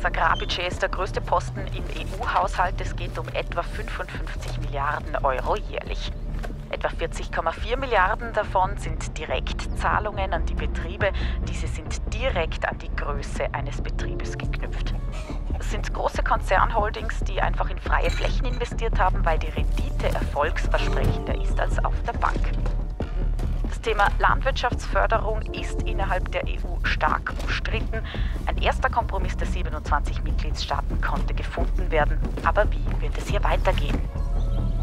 Das Agrarbudget ist der größte Posten im EU-Haushalt. Es geht um etwa 55 Milliarden Euro jährlich. Etwa 40,4 Milliarden davon sind Direktzahlungen an die Betriebe. Diese sind direkt an die Größe eines Betriebes geknüpft. Es sind große Konzernholdings, die einfach in freie Flächen investiert haben, weil die Rendite erfolgsversprechender ist als auf der Bank. Das Thema Landwirtschaftsförderung ist innerhalb der EU stark umstritten. Ein erster Kompromiss der 27 Mitgliedstaaten konnte gefunden werden. Aber wie wird es hier weitergehen?